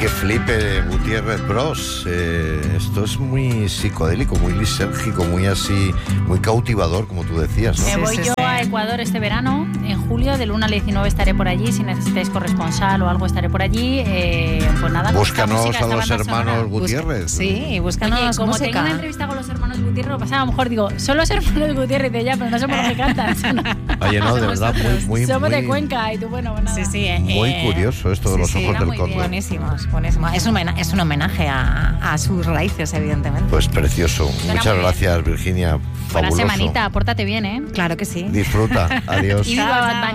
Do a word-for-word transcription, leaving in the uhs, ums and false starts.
que flipe Gutiérrez Bros. Eh, esto es muy psicodélico, muy lisérgico, muy así, muy cautivador, como tú decías, ¿no? Me voy sí, yo sí. a Ecuador este verano, en julio, del uno al diecinueve estaré por allí. Si necesitáis corresponsal o algo, estaré por allí. Eh, pues nada, Búscanos música, a esta los banda hermanos sonora. Gutiérrez. Busca- sí, y búscanos Oye, como música. tengo una entrevista con los hermanos Gutiérrez, lo pasaba, a lo mejor digo, son los hermanos Gutiérrez de ya, pero no somos los que cantan. sino- Oye, no, de verdad, muy, muy, somos de muy, Cuenca y tú, bueno, pues nada. Sí, sí, eh, muy eh, curioso esto de sí, los sí, ojos era del muy cóndor. bien. Buenísimos, buenísimos. Es un, mena- es un homenaje a, a sus raíces, evidentemente. Pues precioso. Suena Muchas muy bien. gracias, Virginia. Buena Fabuloso. semanita, pórtate bien, ¿eh? Claro que sí. Disfruta. Adiós. Y viva Chao, Bad chao. Bunny.